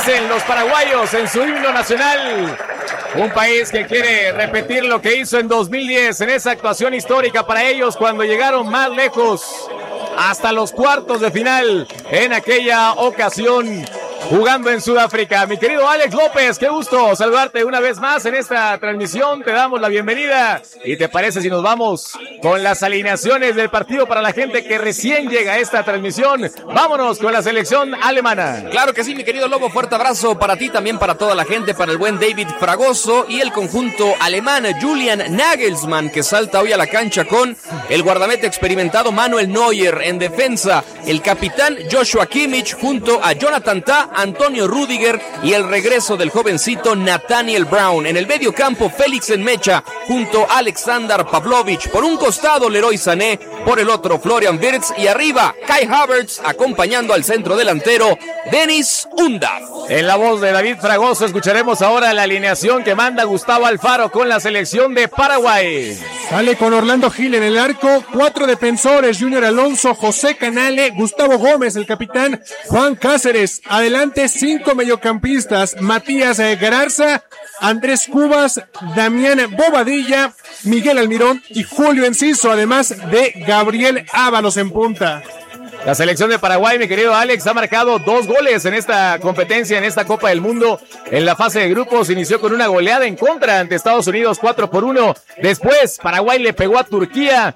dicen los paraguayos en su himno nacional. Un país que quiere repetir lo que hizo en 2010 en esa actuación histórica para ellos cuando llegaron más lejos hasta los cuartos de final en aquella ocasión jugando en Sudáfrica. Mi querido Alex López, qué gusto saludarte una vez más en esta transmisión. Te damos la bienvenida. ¿Y te parece si nos vamos con las alineaciones del partido para la gente que recién llega a esta transmisión? Vámonos con la selección alemana. Claro que sí, mi querido Lobo. Fuerte abrazo para ti, también para toda la gente, para el buen David Fragoso y el conjunto alemán Julian Nagelsmann, que salta hoy a la cancha con el guardameta experimentado Manuel Neuer en defensa, el capitán Joshua Kimmich junto a Jonathan Tah, Antonio Rüdiger y el regreso del jovencito Nathaniel Brown. En el medio campo, Félix Enmecha junto a Alexander Pavlovich. Por un costado, Leroy Sané, por el otro, Florian Wirtz, y arriba, Kai Havertz, acompañando al centro delantero, Dennis Undav. En la voz de David Fragoso escucharemos ahora la alineación que manda Gustavo Alfaro con la selección de Paraguay. Sale con Orlando Gil en el arco, 4 defensores, Junior Alonso, José Canale, Gustavo Gómez, el capitán, Juan Cáceres. Adelante 5 mediocampistas, Matías Garza, Andrés Cubas, Damián Bobadilla, Miguel Almirón y Julio Enciso, además de Gabriel Ábalos en punta. La selección de Paraguay, mi querido Alex, ha marcado 2 goles en esta competencia, en esta Copa del Mundo. En la fase de grupos inició con una goleada en contra ante Estados Unidos 4-1. Después, Paraguay le pegó a Turquía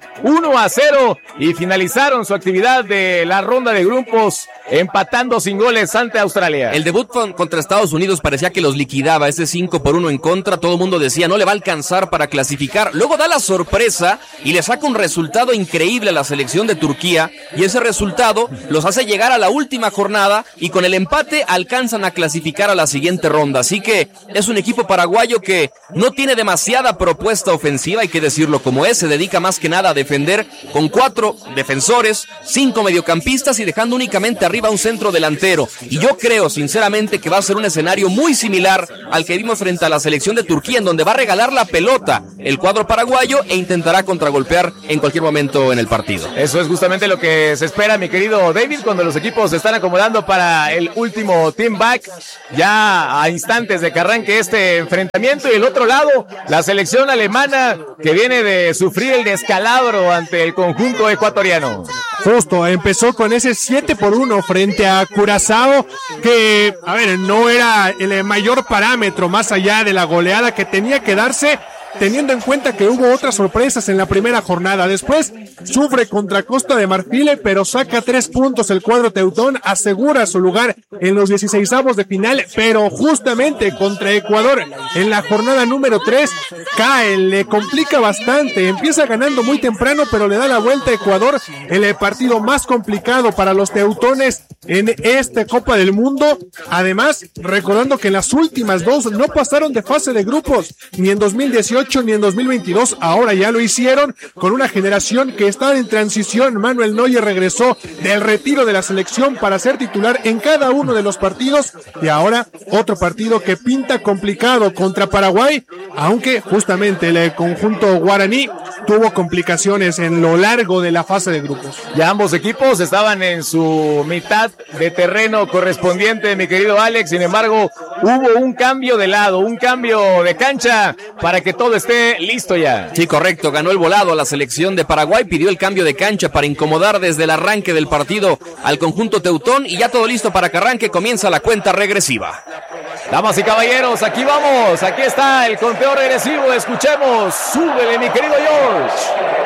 1-0 y finalizaron su actividad de la ronda de grupos empatando sin goles ante Australia. El debut contra Estados Unidos parecía que los liquidaba, ese 5-1 en contra. Todo el mundo decía, no le va a alcanzar para clasificar. Luego da la sorpresa y le saca un resultado increíble a la selección de Turquía, y ese resultado los hace llegar a la última jornada y con el empate alcanzan a clasificar a la siguiente ronda. Así que es un equipo paraguayo que no tiene demasiada propuesta ofensiva, hay que decirlo como es. Se dedica más que nada a defender con 4 defensores, 5 mediocampistas y dejando únicamente arriba un centro delantero. Y yo creo sinceramente que va a ser un escenario muy similar al que vimos frente a la selección de Turquía, en donde va a regalar la pelota el cuadro paraguayo e intentará contragolpear en cualquier momento en el partido. Eso es justamente lo que se espera, mi querido David, cuando los equipos se están acomodando para el último team back, ya a instantes de que arranque este enfrentamiento. Y el otro lado, la selección alemana, que viene de sufrir el descalabro ante el conjunto ecuatoriano. Justo, empezó con ese 7-1 frente a Curazao, que, a ver, no era el mayor parámetro más allá de la goleada que tenía que darse, teniendo en cuenta que hubo otras sorpresas en la primera jornada. Después sufre contra Costa de Marfil, pero saca 3 puntos el cuadro teutón, asegura su lugar en los 16avos de final, pero justamente contra Ecuador en la jornada número 3 cae, le complica bastante, empieza ganando muy temprano, pero le da la vuelta a Ecuador en el partido más complicado para los teutones en esta Copa del Mundo. Además, recordando que en las últimas 2 no pasaron de fase de grupos, ni en 2018 ni en 2022, ahora ya lo hicieron con una generación que estaba en transición. Manuel Neuer regresó del retiro de la selección para ser titular en cada uno de los partidos, y ahora otro partido que pinta complicado contra Paraguay, aunque justamente el conjunto guaraní tuvo complicaciones en lo largo de la fase de grupos. Ya ambos equipos estaban en su mitad de terreno correspondiente, mi querido Alex. Sin embargo, hubo un cambio de lado, un cambio de cancha para que todo esté listo ya. Sí, correcto, ganó el volado a la selección de Paraguay, pidió el cambio de cancha para incomodar desde el arranque del partido al conjunto teutón, y ya todo listo para que arranque. Comienza la cuenta regresiva. Damas y caballeros, aquí vamos, aquí está el conteo regresivo. Escuchemos, súbele mi querido George.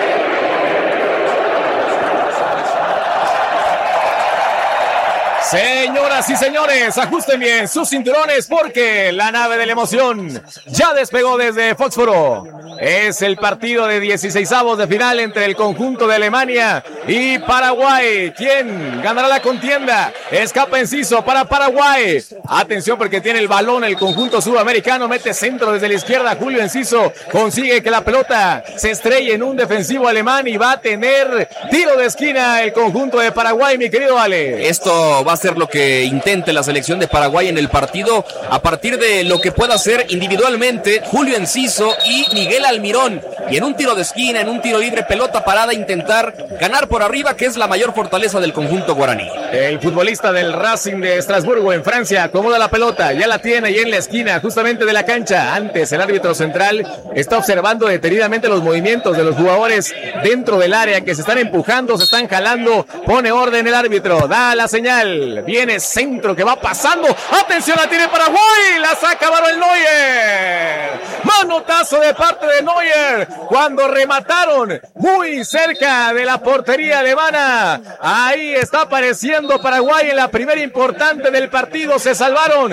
Señoras y señores, ajusten bien sus cinturones porque la nave de la emoción ya despegó desde Foxboro. Es el partido de 16avos de final entre el conjunto de Alemania y Paraguay. ¿Quién ganará la contienda? Escapa Enciso para Paraguay. Atención porque tiene el balón el conjunto sudamericano. Mete centro desde la izquierda. Julio Enciso consigue que la pelota se estrelle en un defensivo alemán y va a tener tiro de esquina el conjunto de Paraguay, mi querido Ale. Esto va a ser lo que intente la selección de Paraguay en el partido, a partir de lo que pueda hacer individualmente Julio Enciso y Miguel Almirón, y en un tiro de esquina, en un tiro libre, pelota parada, intentar ganar por arriba, que es la mayor fortaleza del conjunto guaraní. El futbolista del Racing de Estrasburgo en Francia acomoda la pelota, ya la tiene ahí en la esquina justamente de la cancha. Antes el árbitro central está observando detenidamente los movimientos de los jugadores dentro del área que se están empujando, se están jalando. Pone orden el árbitro, da la señal, viene centro que va pasando. Atención, la tiene Paraguay, la saca Manuel Neuer. Manotazo de parte de Neuer cuando remataron muy cerca de la portería alemana. Ahí está apareciendo Paraguay en la primera importante del partido. Se salvaron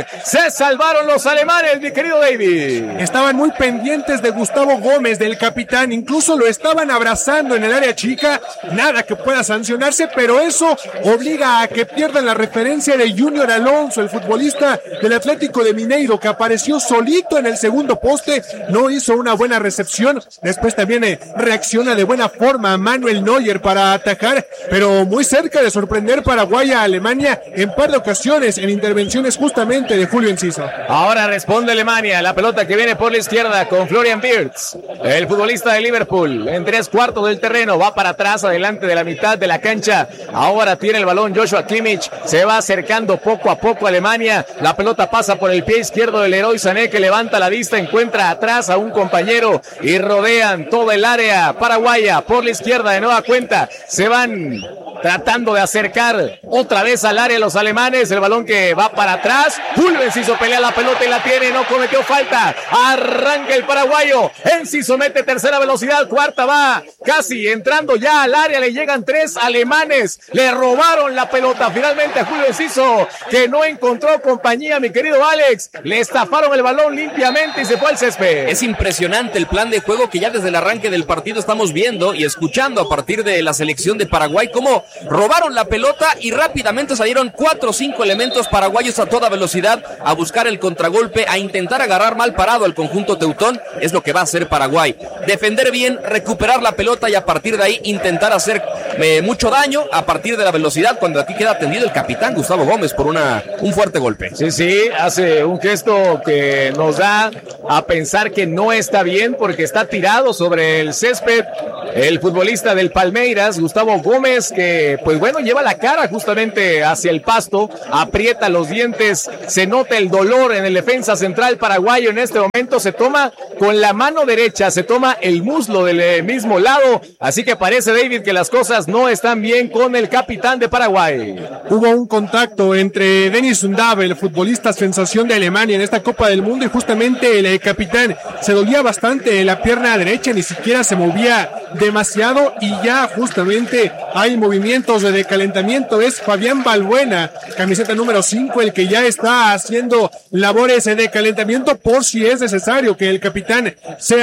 los alemanes, mi querido David. Estaban muy pendientes de Gustavo Gómez, del capitán, incluso lo estaban abrazando en el área chica. Nada que pueda sancionarse, pero eso obliga a que pierdan la referencia de Junior Alonso, el futbolista del Atlético de Mineiro, que apareció solito en el segundo poste, no hizo una buena recepción. Después también reacciona de buena forma Manuel Neuer para atacar, pero muy cerca de sorprender Paraguay a Alemania en par de ocasiones en intervenciones justamente de Julio Enciso. Ahora responde Alemania, la pelota que viene por la izquierda con Florian Wirtz, el futbolista de Liverpool, en 3/4 del terreno, va para atrás, adelante de la mitad de la cancha. Ahora tiene el balón Joshua Kimmich, se va acercando poco a poco a Alemania, la pelota pasa por el pie izquierdo del Leroy Sané, que levanta la vista, encuentra atrás a un compañero y rodean toda el área paraguaya. Por la izquierda de nueva cuenta se van tratando de acercar otra vez al área los alemanes, el balón que va para atrás. Julio Enciso pelea la pelota y la tiene, no cometió falta, arranca el paraguayo. Enciso mete tercera velocidad, cuarta va casi entrando ya al área, le llegan 3 alemanes, le robaron la pelota finalmente a Julio Enciso, que no encontró compañía, mi querido Alex, le estafaron el balón limpiamente y se fue al césped. Es impresionante el plan de juego que ya desde el arranque del partido estamos viendo y escuchando a partir de la selección de Paraguay, cómo robaron la pelota y rápidamente salieron 4 o 5 elementos paraguayos a toda velocidad a buscar el contragolpe, a intentar agarrar mal parado al conjunto teutón. Es lo que va a hacer Paraguay, defender bien, recuperar la pelota y a partir de ahí intentar hacer mucho daño a partir de la velocidad, cuando aquí queda atendido el capitán Gustavo Gómez por un fuerte golpe. Sí, hace un gesto que nos da a pensar que no está bien porque está tirado sobre el césped el futbolista del Palmeiras, Gustavo Gómez, que pues bueno, lleva la cara justamente hacia el pasto, aprieta los dientes, se nota el dolor en el defensa central paraguayo. En este momento se toma con la mano derecha, se toma el muslo del mismo lado, así que parece, David, que las cosas no están bien con el capitán de Paraguay. Hubo un contacto entre Deniz Undav, el futbolista sensación de Alemania en esta Copa del Mundo, y justamente el capitán se dolía bastante la pierna derecha, ni siquiera se movía demasiado y ya justamente hay movimientos de calentamiento. Es Fabián Balbuena, camiseta número 5, el que ya está haciendo labores de calentamiento por si es necesario que el capitán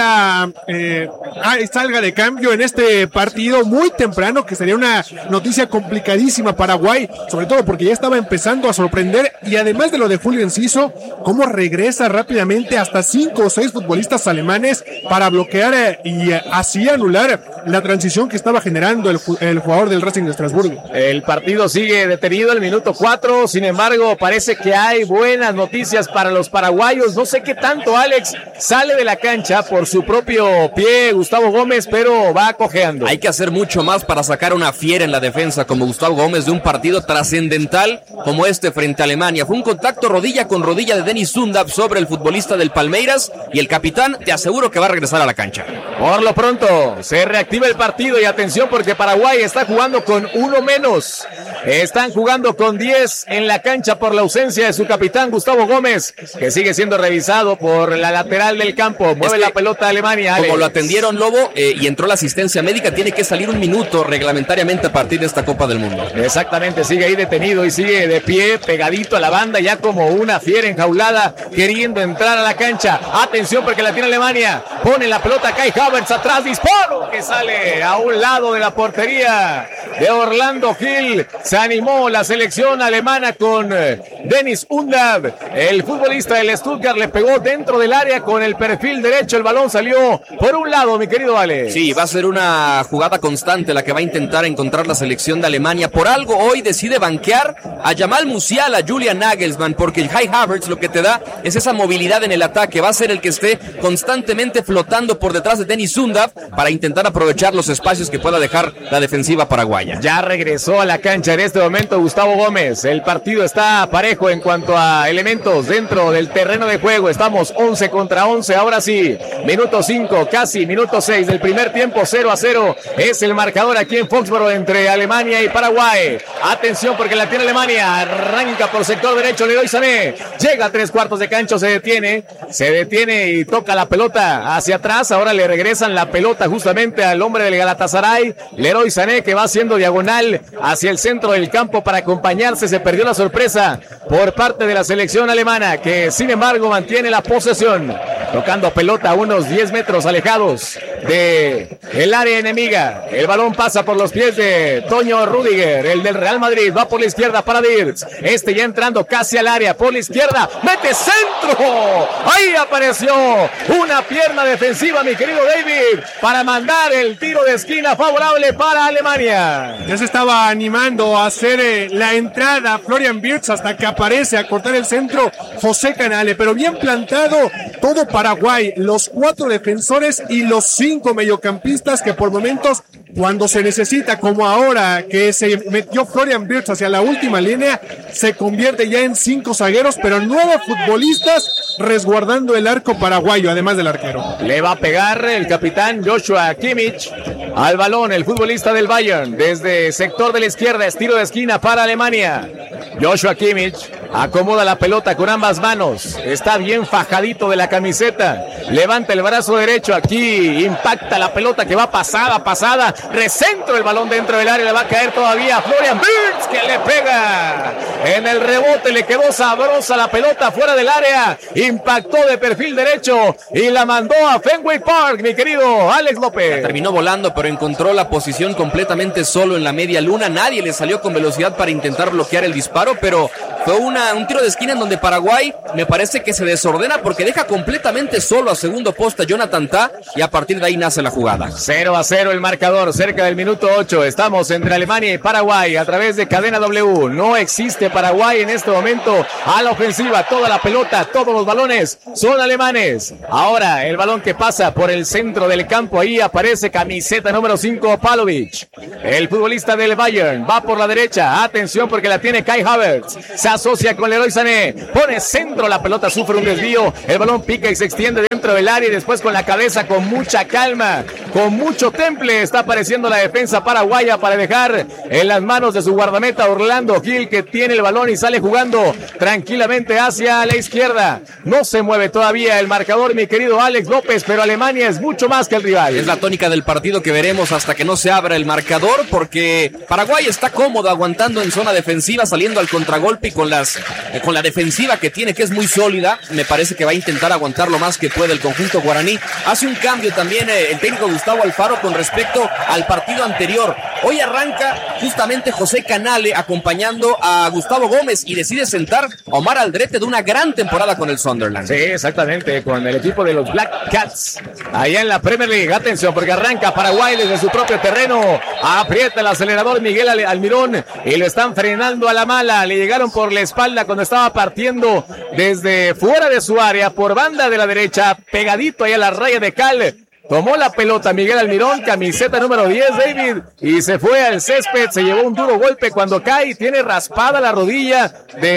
salga de cambio en este partido muy temprano, que sería una noticia complicadísima para Paraguay, sobre todo porque ya estaba empezando a sorprender, y además de lo de Julio Enciso, cómo regresa rápidamente hasta 5 o 6 futbolistas alemanes para bloquear y así anular la transición que estaba generando el jugador del Racing de Estrasburgo. El partido sigue detenido al minuto 4, sin embargo parece que hay buenas noticias para los paraguayos. No sé qué tanto, Alex, sale de la cancha por su propio pie Gustavo Gómez, pero va cojeando. Hay que hacer mucho más para sacar una fiera en la defensa como Gustavo Gómez de un partido trascendental como este frente a Alemania. Fue un contacto rodilla con rodilla de Deniz Undav sobre el futbolista del Palmeiras, y el capitán te aseguro que va a regresar a la cancha. Por lo pronto se reactiva el partido, y atención porque Paraguay está jugando con 1 menos. Están jugando con 10 en la cancha por la ausencia de su capitán Gustavo Gómez, que sigue siendo revisado por la lateral del campo. Mueve la pelota a Alemania, Alex. Como lo atendieron, Lobo, y entró la asistencia médica, tiene que salir 1 minuto reglamentariamente a partir de esta Copa del Mundo. Exactamente, sigue ahí detenido y sigue de pie, pegadito a la banda, ya como una fiera enjaulada, queriendo entrar a la cancha. Atención porque la tiene Alemania. Pone la pelota Kai Havertz atrás, disparo que sale a un lado de la portería de Orlando Gil. Se animó la selección alemana con Deniz Undav. El futbolista del Stuttgart le pegó dentro del área con el perfil derecho. El balón salió por un lado, mi querido Alex. Sí, va a ser una jugada constante la que va a intentar encontrar la selección de Alemania. Por algo hoy decide banquear a Jamal Musiala, a Julian Nagelsmann, porque el Kai Havertz lo que te da es esa movilidad en el ataque. Va a ser el que esté constantemente flotando por detrás de Deniz Undav para intentar aprovechar los espacios que pueda dejar la defensiva paraguaya. vaya. Ya regresó a la cancha en este momento Gustavo Gómez. El partido está parejo en cuanto a elementos dentro del terreno de juego. Estamos 11 contra 11. Ahora sí, minuto 5, casi minuto 6 del primer tiempo. 0-0 es el marcador aquí en Foxboro entre Alemania y Paraguay. Atención porque la tiene Alemania. Arranca por sector derecho Leroy Sané. Llega a 3/4 de cancha, se detiene y toca la pelota hacia atrás. Ahora le regresan la pelota justamente al hombre del Galatasaray, Leroy Sané, que va haciendo diagonal hacia el centro del campo para acompañarse. Se perdió la sorpresa por parte de la selección alemana, que sin embargo mantiene la posesión, tocando pelota a unos 10 metros alejados de el área enemiga. El balón pasa por los pies de Toño Rüdiger, el del Real Madrid. Va por la izquierda para Wirtz. Ya entrando casi al área por la izquierda. ¡Mete centro! Ahí apareció una pierna defensiva, mi querido David, para mandar el tiro de esquina favorable para Alemania. Ya se estaba animando a hacer la entrada Florian Wirtz hasta que aparece a cortar el centro José Canale, pero bien plantado todo Paraguay, los 4 defensores y los 5 mediocampistas que por momentos, cuando se necesita, como ahora que se metió Florian Wirtz hacia la última línea, se convierte ya en 5 zagueros, pero 9 futbolistas resguardando el arco paraguayo, además del arquero. Le va a pegar el capitán Joshua Kimmich al balón, el futbolista del Bayern, desde sector de la izquierda, estilo de esquina para Alemania. Joshua Kimmich acomoda la pelota con ambas manos, está bien fajadito de la camiseta, levanta el brazo derecho, aquí impacta la pelota que va pasada, recentro el balón dentro del área, le va a caer todavía Florian Wirtz, que le pega en el rebote, le quedó sabrosa la pelota fuera del área, impactó de perfil derecho y la mandó a Fenway Park, mi querido Alex López. Terminó volando, pero encontró la posición completamente solo en la media luna, nadie le salió con velocidad para intentar bloquear el disparo, pero fue un tiro de esquina en donde Paraguay me parece que se desordena porque deja completamente solo a segundo poste a Jonathan Tah y a partir de ahí nace la jugada. 0-0 el marcador, cerca del minuto 8. Estamos entre Alemania y Paraguay a través de Cadena W. No existe Paraguay en este momento a la ofensiva. Toda la pelota, todos los balones son alemanes. Ahora el balón que pasa por el centro del campo. Ahí aparece camiseta número 5, Pavlovic. El futbolista del Bayern va por la derecha. Atención porque la tiene Kai Havertz. Se asocia con Leroy Sané. Pone centro, la pelota sufre un desvío. El balón pica y se extiende dentro del área y después con la cabeza, con mucha calma, con mucho temple, está apareciendo la defensa paraguaya para dejar en las manos de su guardameta Orlando Gil, que tiene el balón y sale jugando tranquilamente hacia la izquierda. No se mueve todavía el marcador, mi querido Alex López, pero Alemania es mucho más que el rival. Es la tónica del partido que veremos hasta que no se abra el marcador, porque Paraguay está cómodo aguantando en zona defensiva, saliendo al contragolpe y con la defensiva que tiene, que es muy sólida. Me parece que va a intentar aguantar lo más que puede el conjunto guaraní. Hace un cambio también el técnico Gustavo Alfaro con respecto al partido anterior. Hoy arranca justamente José Canale acompañando a Gustavo Gómez y decide sentar a Omar Aldrete, de una gran temporada con el Sunderland. Sí, exactamente, con el equipo de los Black Cats allá en la Premier League. Atención porque arranca Paraguay desde su propio terreno, aprieta el acelerador Miguel Almirón y lo están frenando a la mala. Le llegaron por la espalda cuando estaba partiendo desde fuera de su área por banda de la derecha, pegadito ahí a la raya de cal. Tomó la pelota Miguel Almirón, camiseta número 10, David, y se fue al césped, se llevó un duro golpe cuando cae y tiene raspada la rodilla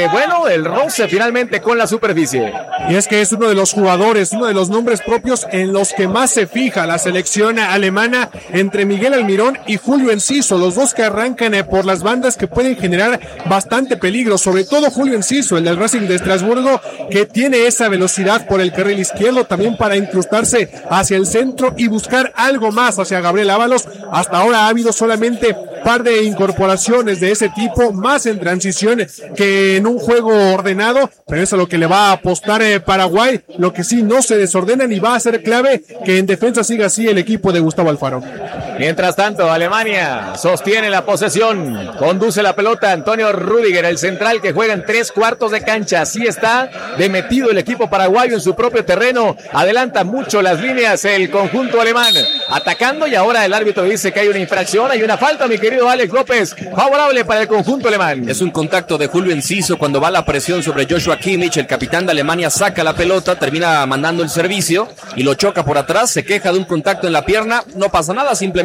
el roce finalmente con la superficie. Y es que es uno de los jugadores, uno de los nombres propios en los que más se fija la selección alemana, entre Miguel Almirón y Julio Enciso, los dos que arrancan por las bandas que pueden generar bastante peligro, sobre todo Julio Enciso, el del Racing de Estrasburgo, que tiene esa velocidad por el carril izquierdo también para incrustarse hacia el centro y buscar algo más hacia Gabriel Ábalos. Hasta ahora ha habido solamente par de incorporaciones de ese tipo, más en transición que en un juego ordenado, pero eso es lo que le va a apostar Paraguay. Lo que sí, no se desordenan y va a ser clave que en defensa siga así el equipo de Gustavo Alfaro. Mientras tanto, Alemania sostiene la posesión, conduce la pelota Antonio Rüdiger, el central que juega en 3/4 de cancha. Así está de metido el equipo paraguayo en su propio terreno, adelanta mucho las líneas el conjunto alemán, atacando, y ahora el árbitro dice que hay una infracción, hay una falta, mi querido Alex López, favorable para el conjunto alemán. Es un contacto de Julio Enciso cuando va la presión sobre Joshua Kimmich. El capitán de Alemania saca la pelota, termina mandando el servicio y lo choca por atrás, se queja de un contacto en la pierna, no pasa nada, simplemente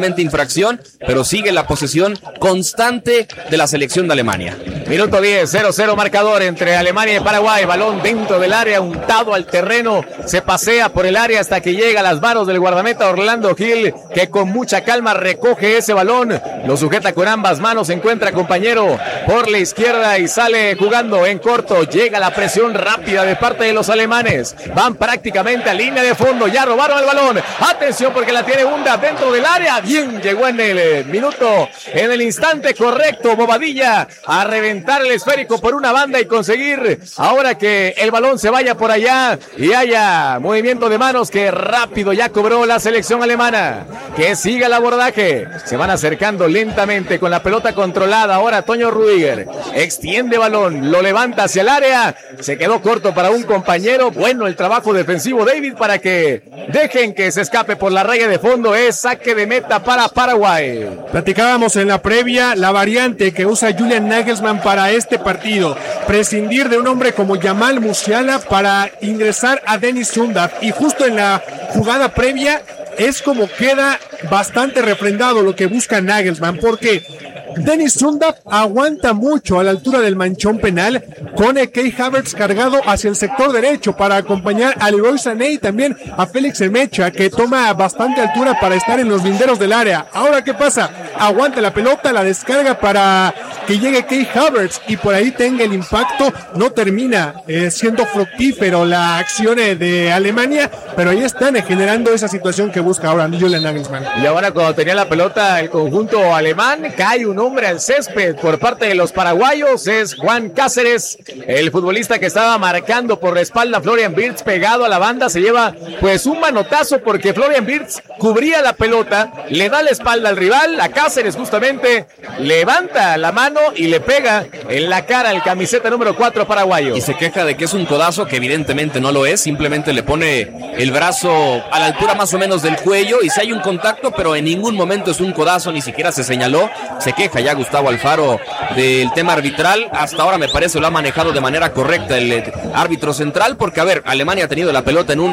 claramente infracción, pero sigue la posesión constante de la selección de Alemania. Minuto 10, 0-0 marcador entre Alemania y Paraguay. Balón dentro del área, untado al terreno, se pasea por el área hasta que llega a las manos del guardameta Orlando Gil, que con mucha calma recoge ese balón, lo sujeta con ambas manos, encuentra compañero por la izquierda y sale jugando en corto. Llega la presión rápida de parte de los alemanes, van prácticamente a línea de fondo, ya robaron el balón, atención porque la tiene Hunda dentro del área, bien, llegó en el minuto, en el instante correcto Bobadilla a reventar el esférico por una banda y conseguir ahora que el balón se vaya por allá y haya movimiento de manos que rápido ya cobró la selección alemana. Que siga el abordaje, se van acercando lentamente con la pelota controlada. Ahora Toño Rüdiger extiende balón, lo levanta hacia el área, se quedó corto para un compañero. Bueno, el trabajo defensivo David para que dejen que se escape por la raya de fondo. Es saque de meta para Paraguay. Platicábamos en la previa la variante que usa Julian Nagelsmann para este partido, prescindir de un hombre como Jamal Musiala para ingresar a Dennis Undav, y justo en la jugada previa es como queda bastante refrendado lo que busca Nagelsmann, porque Dennis Undav aguanta mucho a la altura del manchón penal con Kai Havertz cargado hacia el sector derecho para acompañar a Leroy Sané y también a Félix Emecha, que toma bastante altura para estar en los linderos del área. Ahora, ¿qué pasa? Aguanta la pelota, la descarga para que llegue Kai Havertz y por ahí tenga el impacto. No termina siendo fructífero la acción de Alemania, pero ahí están generando esa situación que busca ahora Julian Nagelsmann. Y ahora cuando tenía la pelota el conjunto alemán, cae un hombre al césped por parte de los paraguayos. Es Juan Cáceres, el futbolista que estaba marcando por la espalda Florian Wirtz pegado a la banda. Se lleva pues un manotazo porque Florian Wirtz cubría la pelota, le da la espalda al rival, a Cáceres justamente levanta la mano y le pega en la cara al camiseta número 4 paraguayo. Y se queja de que es un codazo, que evidentemente no lo es, simplemente le pone el brazo a la altura más o menos del cuello y si hay un contacto, pero en ningún momento es un codazo, ni siquiera se señaló. Se queja ya Gustavo Alfaro del tema arbitral. Hasta ahora me parece lo ha manejado de manera correcta el árbitro central, porque a ver, Alemania ha tenido la pelota en un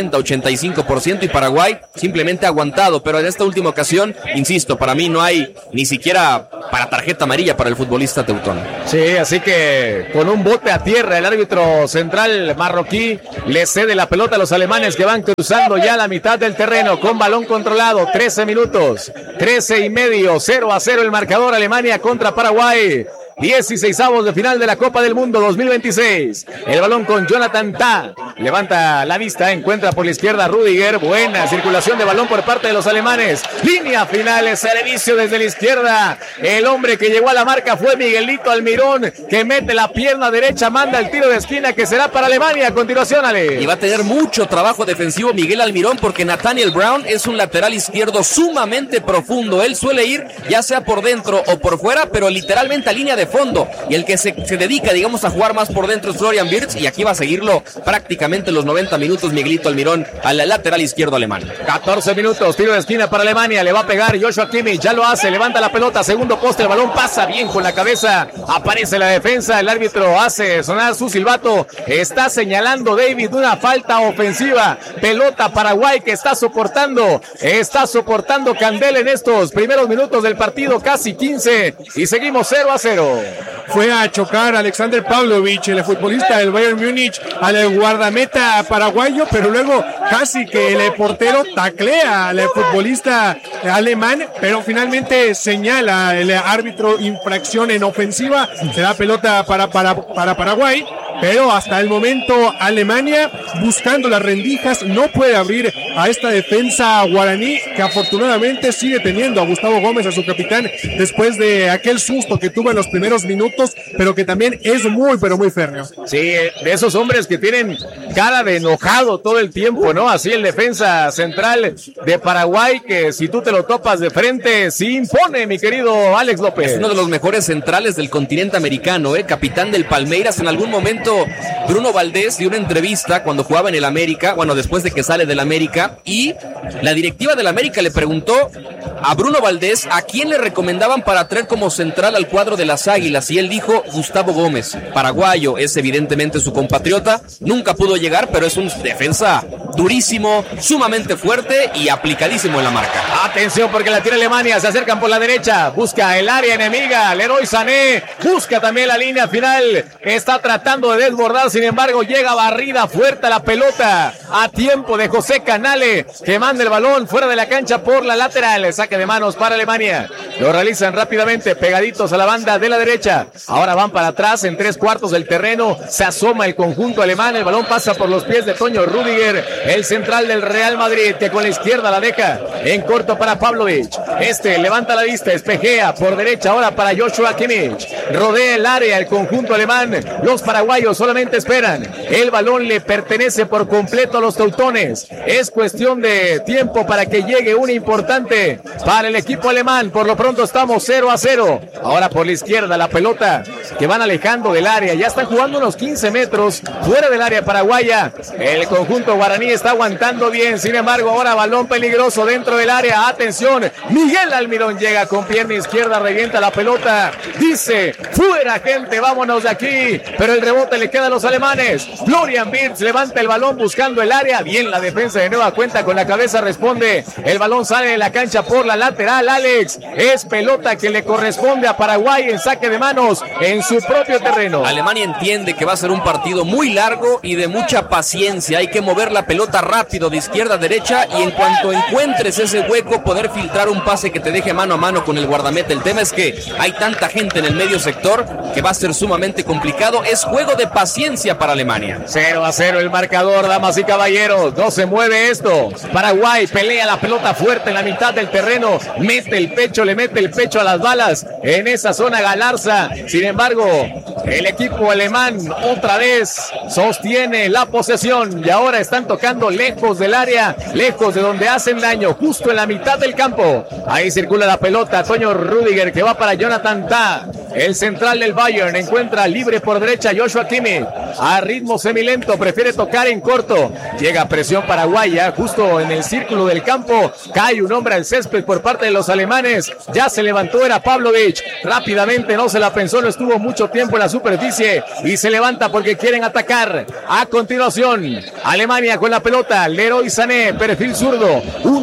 80-85% y Paraguay simplemente ha aguantado, pero en esta última ocasión, insisto, para mí no hay ni siquiera para tarjeta amarilla para el futbolista teutón. Sí, así que con un bote a tierra el árbitro central marroquí le cede la pelota a los alemanes, que van cruzando ya la mitad del terreno con balón controlado. 13 minutos, 13 y medio, 0-0 el marcador. Alemania contra Paraguay. 16avos de final de la Copa del Mundo 2026. El balón con Jonathan Tah. Levanta la vista, encuentra por la izquierda Rüdiger. Buena circulación de balón por parte de los alemanes. Línea final, servicio desde la izquierda. El hombre que llegó a la marca fue Miguelito Almirón, que mete la pierna derecha, manda el tiro de esquina que será para Alemania. A continuación, Ale. Y va a tener mucho trabajo defensivo Miguel Almirón, porque Nathaniel Brown es un lateral izquierdo sumamente profundo. Él suele ir ya sea por dentro o por fuera, pero literalmente a línea de fondo, y el que se dedica, digamos, a jugar más por dentro es Florian Wirtz, y aquí va a seguirlo prácticamente los 90 minutos Miguelito Almirón al lateral izquierdo alemán. 14 minutos, tiro de esquina para Alemania, le va a pegar Joshua Kimmich, ya lo hace, levanta la pelota, segundo poste, el balón pasa bien con la cabeza, aparece la defensa, el árbitro hace sonar su silbato, está señalando David una falta ofensiva, pelota Paraguay que está soportando Candel en estos primeros minutos del partido, casi 15, y seguimos 0-0. Fue a chocar Alexander Pavlovich, el futbolista del Bayern Múnich, al guardameta paraguayo, pero luego casi que el portero taclea al futbolista alemán, pero finalmente señala el árbitro infracción en ofensiva. Se da pelota para Paraguay, pero hasta el momento Alemania buscando las rendijas no puede abrir a esta defensa guaraní, que afortunadamente sigue teniendo a Gustavo Gómez, a su capitán, después de aquel susto que tuvo en los primeros minutos, pero que también es muy, pero muy férreo. Sí, de esos hombres que tienen cara de enojado todo el tiempo, ¿no? Así el defensa central de Paraguay, que si tú te lo topas de frente, sí impone, mi querido Alex López. Es uno de los mejores centrales del continente americano, capitán del Palmeiras, en algún momento momento Bruno Valdés dio una entrevista cuando jugaba en el América, bueno, después de que sale del América, y la directiva del América le preguntó a Bruno Valdés a quién le recomendaban para traer como central al cuadro de las Águilas, y él dijo Gustavo Gómez, paraguayo, es evidentemente su compatriota, nunca pudo llegar, pero es un defensa durísimo, sumamente fuerte y aplicadísimo en la marca. Atención porque la tira Alemania, se acercan por la derecha, busca el área enemiga, Leroy Sané, busca también la línea final, está tratando de desbordar, sin embargo llega barrida fuerte a la pelota, a tiempo de José Canale, que manda el balón fuera de la cancha por la lateral, saque de manos para Alemania, lo realizan rápidamente, pegaditos a la banda de la derecha, ahora van para atrás en 3/4 del terreno, se asoma el conjunto alemán, el balón pasa por los pies de Toño Rüdiger, el central del Real Madrid, que con la izquierda la deja en corto para Pavlovic, levanta la vista, espejea por derecha ahora para Joshua Kimmich, rodea el área el conjunto alemán, los paraguayos solamente esperan, el balón le pertenece por completo a los teutones, es cuestión de tiempo para que llegue una importante para el equipo alemán, por lo pronto estamos 0-0, ahora por la izquierda la pelota que van alejando del área, ya están jugando unos 15 metros fuera del área paraguaya, el conjunto guaraní está aguantando bien, sin embargo ahora balón peligroso dentro del área, atención, Miguel Almirón llega con pierna izquierda, revienta la pelota, dice, fuera gente, vámonos de aquí, pero el rebote le queda a los alemanes, Florian Wirtz levanta el balón buscando el área, bien la defensa de nueva cuenta con la cabeza responde, el balón sale de la cancha por la lateral, Alex, es pelota que le corresponde a Paraguay en saque de manos en su propio terreno. Alemania entiende que va a ser un partido muy largo y de mucha paciencia, hay que mover la pelota rápido de izquierda a derecha y en cuanto encuentres ese hueco poder filtrar un pase que te deje mano a mano con el guardameta. El tema es que hay tanta gente en el medio sector que va a ser sumamente complicado, es juego de paciencia para Alemania. 0-0 el marcador, damas y caballeros, no se mueve esto, Paraguay pelea la pelota fuerte en la mitad del terreno, mete el pecho, le mete el pecho a las balas en esa zona Galarza, sin embargo el equipo alemán otra vez sostiene la posesión y ahora están tocando lejos del área, lejos de donde hacen daño, justo en la mitad del campo, ahí circula la pelota, Toño Rüdiger que va para Jonathan Tah, el central del Bayern, encuentra libre por derecha Joshua Kimmich, a ritmo semilento, prefiere tocar en corto, llega presión paraguaya, justo en el círculo del campo, cae un hombre al césped por parte de los alemanes, ya se levantó, era Pavlovic, rápidamente no se la pensó, no estuvo mucho tiempo en la superficie y se levanta porque quieren atacar. A continuación, Alemania con la pelota, Leroy Sané, perfil zurdo,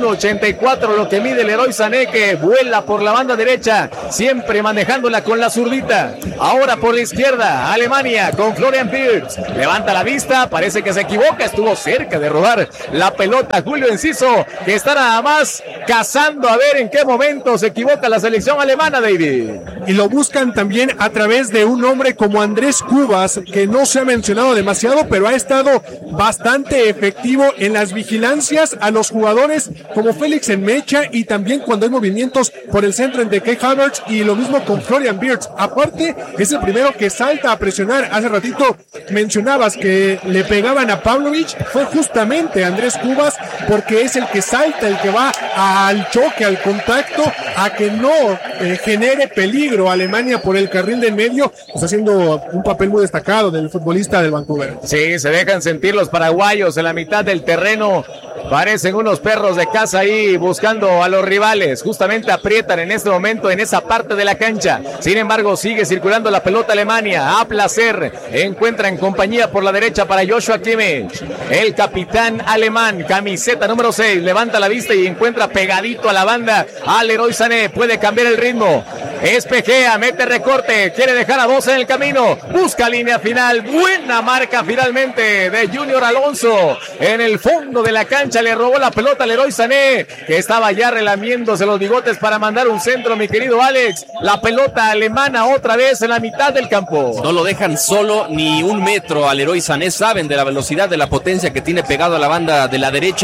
1.84 lo que mide Leroy Sané, que vuela por la banda derecha, siempre manejándola con la zurdita. Ahora por la izquierda, Alemania con Florian Wirtz, levanta la vista, parece que se equivoca, estuvo cerca de robar la pelota Julio Enciso, que está nada más cazando a ver en qué momento se equivoca la selección alemana, David. Y lo buscan también a través de un hombre como Andrés Cubas, que no se ha mencionado demasiado, pero ha estado bastante efectivo en las vigilancias a los jugadores como Félix Enmecha y también cuando hay movimientos por el centro de Kai Havertz, y lo mismo con Florian Wirtz. Aparte, es el primero que salta a presionar. Hace ratito mencionabas que le pegaban a Pavlovic, fue justamente Andrés Cubas, porque es el que salta, el que va al choque, al contacto, a que no genere peligro a Alemania por el carril de en medio. Está haciendo un papel muy destacado del futbolista del Vancouver. Sí, se dejan sentir los paraguayos en la mitad del terreno, parecen unos perros de caza ahí buscando a los rivales, justamente aprietan en este momento en esa parte de la cancha, sin embargo sigue circulando la pelota Alemania, a placer, encuentra en compañía por la derecha para Joshua Kimmich, el capitán alemán, camiseta número 6, levanta la vista y encuentra pegadito a la banda a Leroy Sané, puede cambiar el ritmo, espejea, mete recorte, quiere dejar a dos en el camino, busca línea final, buena marca finalmente de Junior Alonso, en el fondo de la cancha le robó la pelota a Leroy Sané, que estaba ya relamiéndose los bigotes para mandar un centro, mi querido Alex, la pelota alemana otra vez en la mitad del campo. No lo dejan solo ni un metro al Leroy Sané, saben de la velocidad, de la potencia que tiene pegado a la banda de la derecha,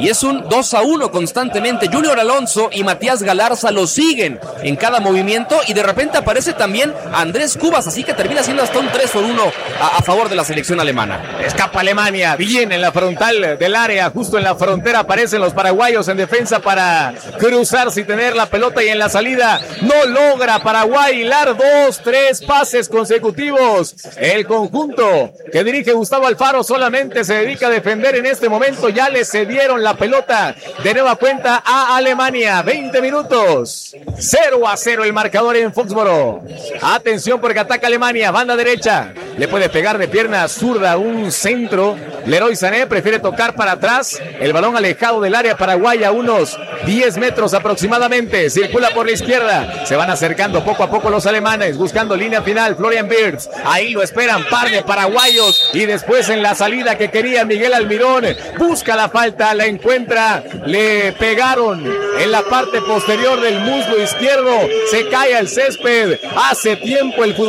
y es un 2-1 constantemente. Junior Alonso y Matías Galarza lo siguen en cada movimiento y de repente aparece también Andrés Cubas, así que termina siendo hasta un 3-1 a favor de la selección alemana. Escapa Alemania, bien en la frontal del área, justo en la frontera aparecen los paraguayos en defensa para cruzarse y tener la pelota, y en la salida no logra Paraguay hilar 2-3 pases consecutivos. El conjunto que dirige Gustavo Alfaro solamente se dedica a defender en este momento. Ya le cedieron la pelota de nueva cuenta a Alemania. 20 minutos, 0-0 el marcador en Foxboro. Atención porque ataca Alemania, banda derecha, le puede pegar de pierna zurda un centro. Leroy Sané prefiere tocar para atrás, el balón alejado del área paraguaya, unos 10 metros aproximadamente. Circula por la izquierda, se van acercando poco a poco los alemanes, buscando línea final. Florian Wirtz, ahí lo esperan, par de paraguayos, y después en la salida que quería Miguel Almirón, busca la falta, la encuentra, le pegaron en la parte posterior del muslo izquierdo, se cae al césped. Hace tiempo el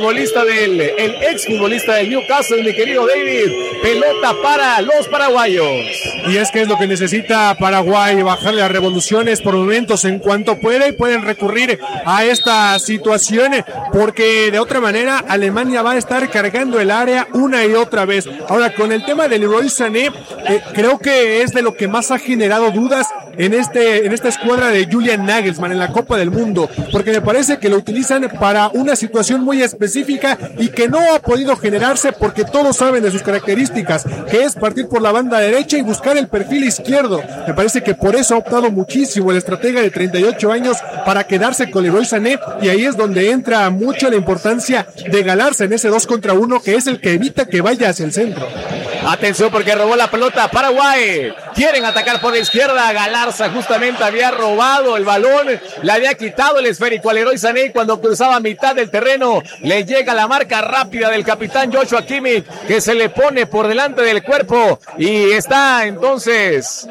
exfutbolista del Newcastle, mi querido David, pelota para los paraguayos. Y es que es lo que necesita Paraguay, bajarle las revoluciones por momentos en cuanto puede, y pueden recurrir a esta situación porque de otra manera Alemania va a estar cargando el área una y otra vez. Ahora, con el tema de Leroy Sané, creo que es de lo que más ha generado dudas en esta escuadra de Julian Nagelsmann en la Copa del Mundo, porque me parece que lo utilizan para una situación muy específica y que no ha podido generarse porque todos saben de sus características, que es partir por la banda derecha y buscar el perfil izquierdo. Me parece que por eso ha optado muchísimo el estratega de 38 años para quedarse con Leroy Sané, y ahí es donde entra mucho la importancia de Galarza en ese 2 contra 1, que es el que evita que vaya hacia el centro. Atención porque robó la pelota Paraguay, quieren atacar por la izquierda. Galarza justamente había robado el balón, le había quitado el esférico a Leroy Sané, y cuando cruzaba a mitad del terreno le llega la marca rápida del capitán Joshua Kimmich, que se le pone por delante del cuerpo y está entonces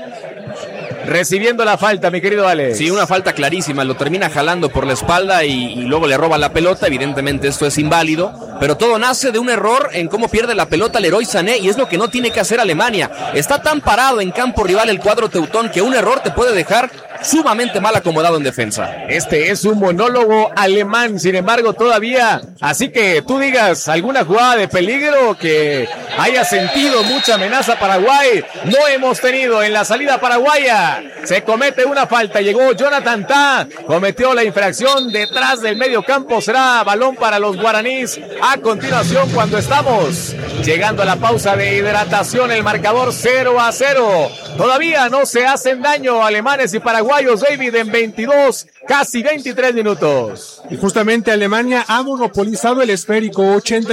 recibiendo la falta, mi querido Alex. Sí, una falta clarísima, lo termina jalando por la espalda y luego le roba la pelota. Evidentemente esto es inválido, pero todo nace de un error en cómo pierde la pelota Leroy Sané, y es lo que no tiene que hacer Alemania. Está tan parado en campo rival el cuadro teutón que un error te puede dejar sumamente mal acomodado en defensa. Este es un monólogo alemán, sin embargo todavía, así que tú digas alguna jugada de peligro que haya sentido mucha amenaza Paraguay, no hemos tenido en la salida paraguaya. Se comete una falta, llegó Jonathan Tah, cometió la infracción detrás del medio campo, será balón para los guaraníes. A continuación, cuando estamos llegando a la pausa de hidratación, el marcador 0-0, todavía no se hacen daño alemanes y paraguayos, David, en 22, casi 23 minutos. Y justamente Alemania ha monopolizado el esférico,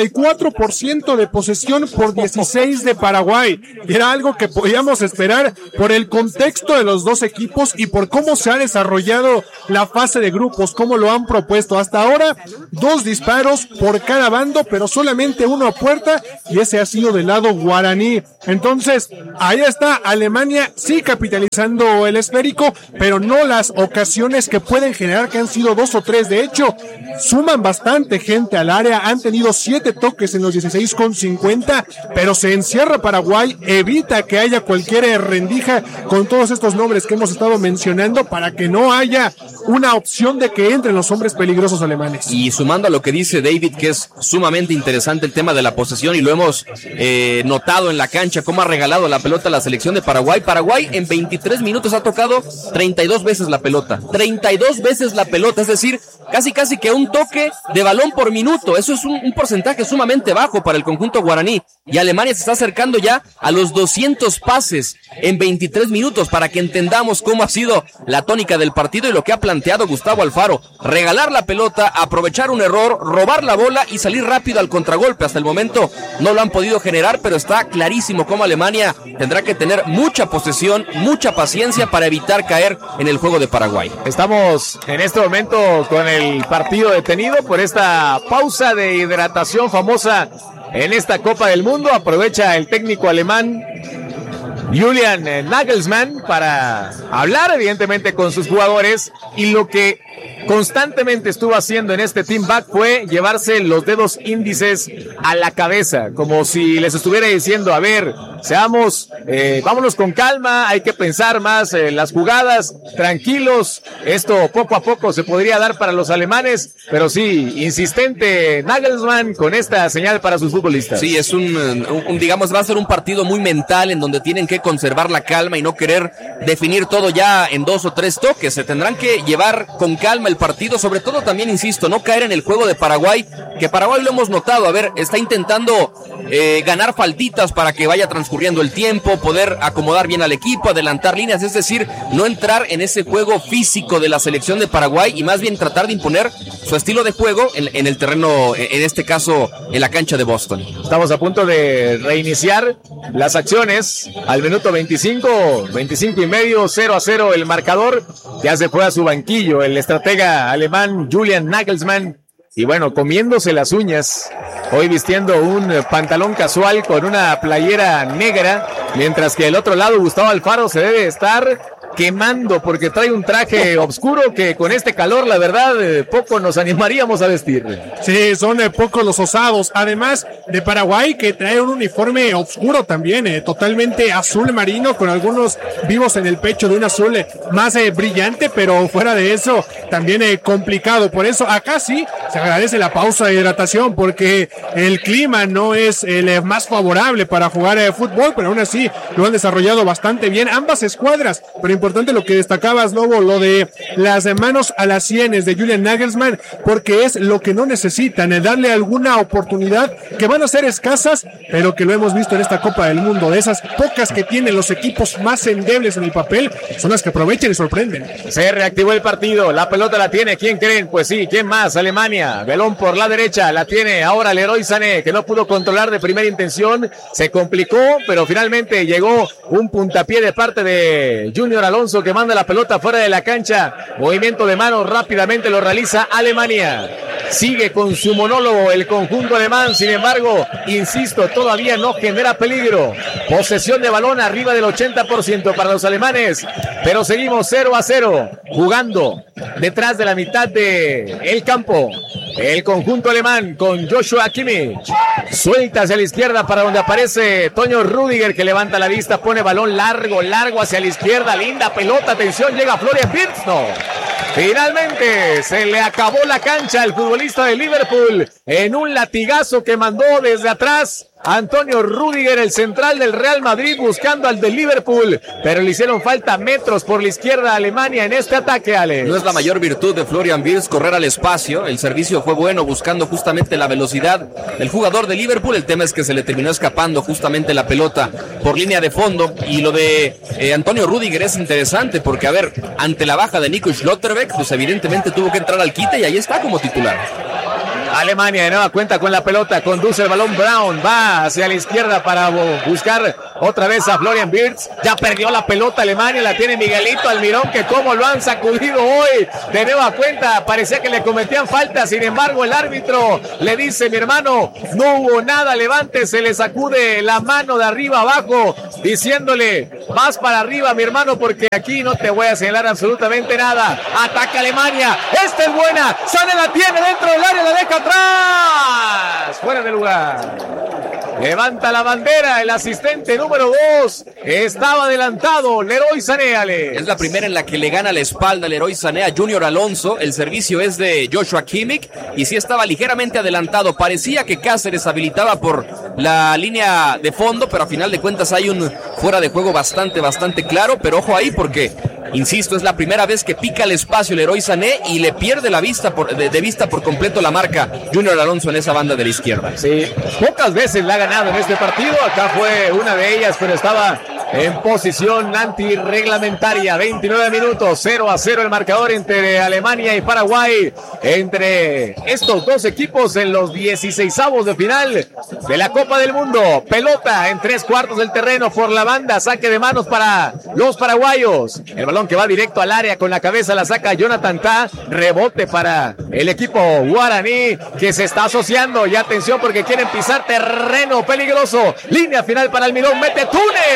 84% de posesión por 16 de Paraguay. Era algo que podíamos esperar por el contexto de los dos equipos y por cómo se ha desarrollado la fase de grupos, cómo lo han propuesto. Hasta ahora, 2 disparos por cada bando, pero solamente uno a puerta, y ese ha sido del lado guaraní. Entonces, ahí está Alemania, sí capitalizando el esférico, pero no las ocasiones que pueden generar, que han sido 2 o 3. De hecho, suman bastante gente al área, han tenido 7 toques en los 16,50, pero se encierra Paraguay, evita que haya cualquier rendija con todos estos nombres que hemos estado mencionando, para que no haya una opción de que entren los hombres peligrosos alemanes. Y sumando a lo que dice David, que es sumamente interesante el tema de la posesión, y lo hemos notado en la cancha, cómo ha regalado la pelota a la selección de Paraguay. Paraguay en 23 minutos ha tocado 32 veces la pelota, 32 veces la pelota, es decir, casi que un toque de balón por minuto. Eso es un porcentaje sumamente bajo para el conjunto guaraní, y Alemania se está acercando ya a los 200 pases en 23 minutos, para que entendamos cómo ha sido la tónica del partido y lo que ha planteado Gustavo Alfaro: regalar la pelota, aprovechar un error, robar la bola y salir rápido al contragolpe. Hasta el momento no lo han podido generar, pero está clarísimo cómo Alemania tendrá que tener mucha posesión, mucha paciencia para evitar caer en el juego de Paraguay. Estamos en este momento con el partido detenido por esta pausa de hidratación famosa en esta Copa del Mundo. Aprovecha el técnico alemán Julian Nagelsmann para hablar evidentemente con sus jugadores, y lo que constantemente estuvo haciendo en este team back fue llevarse los dedos índices a la cabeza, como si les estuviera diciendo: a ver, vámonos con calma, hay que pensar más en las jugadas, tranquilos, esto poco a poco se podría dar para los alemanes, pero sí, insistente Nagelsmann con esta señal para sus futbolistas. Sí, es digamos, va a ser un partido muy mental en donde tienen que conservar la calma y no querer definir todo ya en 2 o 3 toques. Se tendrán que llevar con calma el partido, sobre todo también, insisto, no caer en el juego de Paraguay, que Paraguay lo hemos notado, a ver, está intentando ganar faltitas para que vaya transcurriendo el tiempo, poder acomodar bien al equipo, adelantar líneas, es decir, no entrar en ese juego físico de la selección de Paraguay y más bien tratar de imponer su estilo de juego en el terreno, en este caso en la cancha de Boston. Estamos a punto de reiniciar las acciones al minuto 25 y medio, 0-0 el marcador. Ya se fue a su banquillo el estratega alemán Julian Nagelsmann. Y bueno, comiéndose las uñas, hoy vistiendo un pantalón casual con una playera negra, mientras que del otro lado Gustavo Alfaro se debe estar quemando porque trae un traje oscuro que con este calor, la verdad, poco nos animaríamos a vestir. Sí, son pocos los osados, además de Paraguay, que trae un uniforme oscuro también, totalmente azul marino, con algunos vivos en el pecho de un azul más brillante, pero fuera de eso, también complicado. Por eso acá sí se agradece la pausa de hidratación, porque el clima no es el más favorable para jugar fútbol, pero aún así lo han desarrollado bastante bien ambas escuadras. Pero importante lo que destacabas, Lobo, lo de las manos a las sienes de Julian Nagelsmann, porque es lo que no necesitan, darle alguna oportunidad que van a ser escasas, pero que lo hemos visto en esta Copa del Mundo, de esas pocas que tienen los equipos más endebles en el papel, son las que aprovechan y sorprenden. Se reactivó el partido, la pelota la tiene, ¿quién creen? Pues sí, ¿quién más? Alemania, balón por la derecha, la tiene ahora Leroy Sané, que no pudo controlar de primera intención, se complicó, pero finalmente llegó un puntapié de parte de Junior Alonso, que manda la pelota fuera de la cancha, movimiento de manos, rápidamente lo realiza Alemania. Sigue con su monólogo el conjunto alemán, sin embargo, insisto, todavía no genera peligro. Posesión de balón arriba del 80% para los alemanes, pero seguimos 0-0, jugando detrás de la mitad del campo. El conjunto alemán con Joshua Kimmich. Suelta hacia la izquierda para donde aparece Toño Rüdiger, que levanta la vista, pone balón largo hacia la izquierda. Linda pelota, atención, llega Florian Wirtz. No. Finalmente se le acabó la cancha al futbolista de Liverpool en un latigazo que mandó desde atrás Antonio Rüdiger, el central del Real Madrid, buscando al de Liverpool, pero le hicieron falta metros por la izquierda a Alemania en este ataque, Alex. No es la mayor virtud de Florian Wirtz correr al espacio, el servicio fue bueno buscando justamente la velocidad del jugador de Liverpool, el tema es que se le terminó escapando justamente la pelota por línea de fondo, y lo de Antonio Rüdiger es interesante porque, a ver, ante la baja de Nico Schlotterbeck, pues evidentemente tuvo que entrar al quite y ahí está como titular. Alemania de nueva cuenta con la pelota, conduce el balón Brown, va hacia la izquierda para buscar otra vez a Florian Wirtz, ya perdió la pelota Alemania, la tiene Miguelito Almirón, que como lo han sacudido hoy, de nueva cuenta, parecía que le cometían falta, sin embargo el árbitro le dice, mi hermano, no hubo nada, levántese, le sacude la mano de arriba abajo, diciéndole, vas para arriba mi hermano, porque aquí no te voy a señalar absolutamente nada. Ataca Alemania, esta es buena, Sané la tiene dentro del área, la deja atrás, fuera de lugar. Levanta la bandera el asistente número 2. Estaba adelantado Leroy Sané, Ale. Es la primera en la que le gana la espalda Leroy Sané a Junior Alonso. El servicio es de Joshua Kimmich y sí estaba ligeramente adelantado. Parecía que Cáceres habilitaba por la línea de fondo, pero a final de cuentas hay un fuera de juego bastante claro. Pero ojo ahí porque, insisto, es la primera vez que pica el espacio Leroy Sané y le pierde la vista de vista por completo la marca Junior Alonso en esa banda de la izquierda. Sí, pocas veces la ha ganado en este partido, acá fue una de ellas, pero estaba en posición antirreglamentaria. 29 minutos, 0-0 el marcador entre Alemania y Paraguay, entre estos dos equipos en los 16avos de final de la Copa del Mundo. Pelota en 3/4 del terreno por la banda, saque de manos para los paraguayos, el balón que va directo al área, con la cabeza la saca Jonathan Tah, rebote para el equipo guaraní, que se está asociando, y atención porque quieren pisar terreno peligroso, línea final para Almirón, mete túnel ahí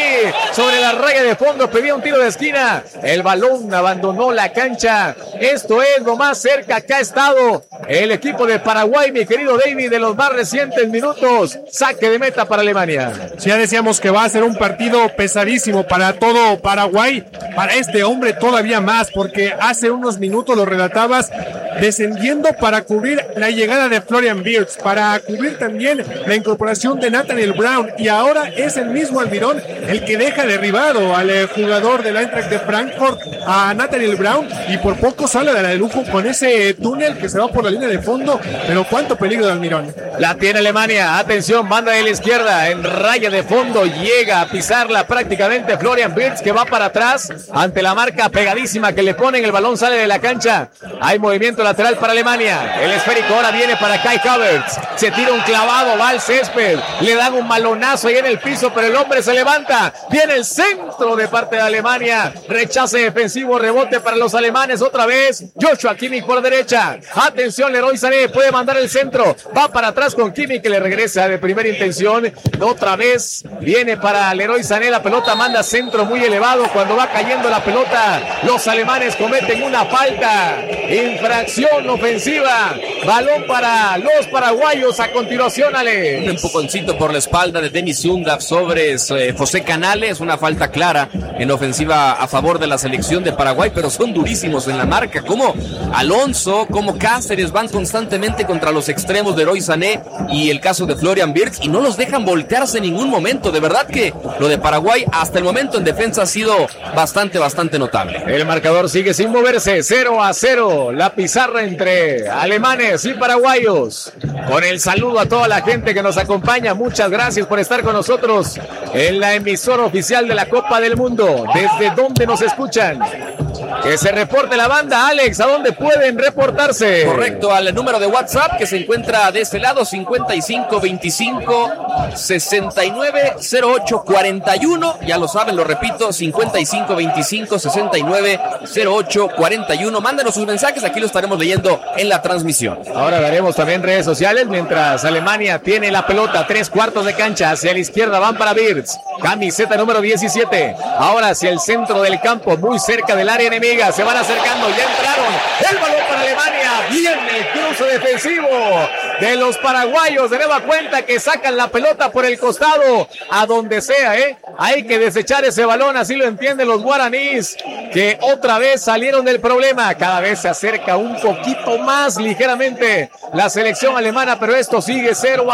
sobre la raya de fondo, pedía un tiro de esquina. El balón abandonó la cancha. Esto es lo más cerca que ha estado el equipo de Paraguay, mi querido David, de los más recientes minutos. Saque de meta para Alemania. Ya decíamos que va a ser un partido pesadísimo para todo Paraguay, para este hombre todavía más, porque hace unos minutos lo relatabas, descendiendo para cubrir la llegada de Florian Wirtz, para cubrir también la incorporación de Nathaniel Brown, y ahora es el mismo Almirón el que deja derribado al jugador del Eintracht de Frankfurt, a Nathaniel Brown, y por poco sale de la de lujo con ese túnel que se va por la línea de fondo. Pero cuánto peligro de Almirón. La tiene Alemania, atención, banda de la izquierda, en raya de fondo, llega a pisarla prácticamente Florian Wirtz, que va para atrás ante la marca pegadísima que le ponen. El balón sale de la cancha, hay movimiento lateral para Alemania. El esférico ahora viene para Kai Havertz, se tira un clavado, va al césped, le dan un balonazo ahí en el piso, pero el hombre se levanta, viene el centro de parte de Alemania, rechace defensivo, rebote para los alemanes, otra vez Joshua Kimmich por derecha, atención, Leroy Sané puede mandar el centro, va para atrás con Kimmich, que le regresa de primera intención, otra vez viene para Leroy Sané, la pelota manda centro muy elevado, cuando va cayendo la pelota, los alemanes cometen una falta, infracción ofensiva, balón para los paraguayos. A continuación, Ale, un empujoncito por la espalda de Denis Undav sobre José Canales, una falta clara en ofensiva a favor de la selección de Paraguay, pero son durísimos en la marca, como Alonso, como Cáceres van constantemente contra los extremos de Leroy Sané y el caso de Florian Wirtz, y no los dejan voltearse en ningún momento. De verdad que lo de Paraguay hasta el momento en defensa ha sido bastante notable. El marcador sigue sin moverse, 0-0, la pizarra entre alemanes y paraguayos. Con el saludo a toda la gente que nos acompaña, muchas gracias por estar con nosotros en la emisora oficial de la Copa del Mundo. ¿Desde dónde nos escuchan? Que se reporte la banda, Alex, ¿a dónde pueden reportarse? Correcto, al número de WhatsApp que se encuentra de este lado, 5525-690841, ya lo saben, lo repito, 5525-690841, mándenos sus mensajes, aquí lo estaremos leyendo en la transmisión. Ahora daremos también redes sociales, mientras Alemania tiene la pelota, 3/4 de cancha, hacia la izquierda van para Wirtz, camiseta número 17, ahora hacia el centro del campo, muy cerca del área enemiga, se van acercando, ya entraron, el balón para Alemania, viene el cruce defensivo de los paraguayos, de nueva cuenta que sacan la pelota por el costado, a donde sea, hay que desechar ese balón, así lo entienden los guaraníes, que otra vez salieron del problema, cada vez se acerca un poquito más ligeramente la selección alemana, pero esto sigue